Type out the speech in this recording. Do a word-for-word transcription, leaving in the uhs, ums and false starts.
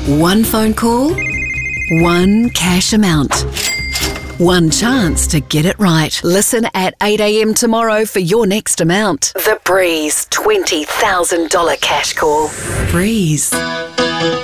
One phone call, one cash amount. One chance to get it right. Listen at eight a m tomorrow for your next amount. The Breeze twenty thousand dollars cash call. Breeze.